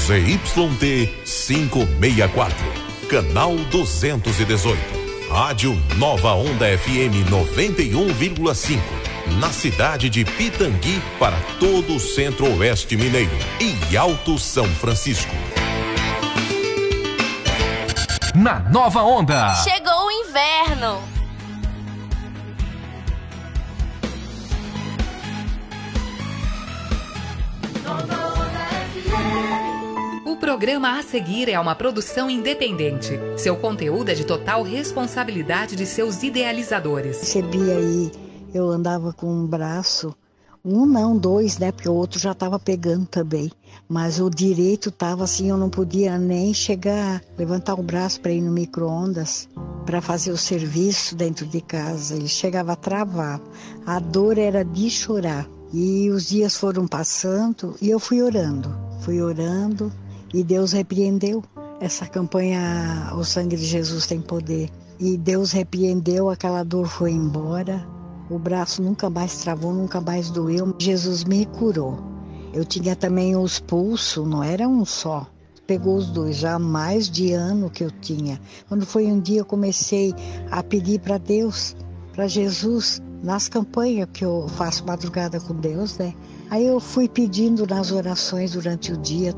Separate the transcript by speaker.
Speaker 1: ZYT 564, canal 218, Rádio Nova Onda FM 91,5, na cidade de Pitangui para todo o Centro-Oeste Mineiro e Alto São Francisco.
Speaker 2: Na Nova Onda.
Speaker 3: Chegou o inverno.
Speaker 4: O programa a seguir é uma produção independente. Seu conteúdo é de total responsabilidade de seus idealizadores.
Speaker 5: Percebi aí, eu andava com um braço, um não, dois, né? Porque o outro já estava pegando também. Mas o direito estava assim, eu não podia nem chegar, levantar o braço para ir no micro-ondas, para fazer o serviço dentro de casa. Ele chegava a travar. A dor era de chorar. E os dias foram passando e eu fui orando e Deus repreendeu. Essa campanha O Sangue de Jesus Tem Poder. E Deus repreendeu, aquela dor foi embora. O braço nunca mais travou, nunca mais doeu. Jesus me curou. Eu tinha também os pulsos, não era um só. Pegou os dois, já há mais de ano que eu tinha. Quando foi um dia eu comecei a pedir para Deus, para Jesus, nas campanhas que eu faço madrugada com Deus, né? Aí eu fui pedindo nas orações durante o dia.